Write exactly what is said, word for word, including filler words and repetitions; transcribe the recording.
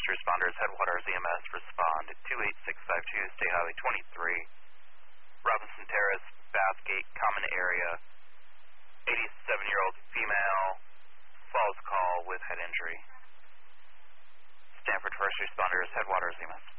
responders, Headwaters E M S, respond to two eight six five two, State Highway twenty-three, Robinson Terrace, Bathgate, Common Area, eighty-seven-year-old female, falls call with head injury. Stanford First Responders, Headwaters E M S.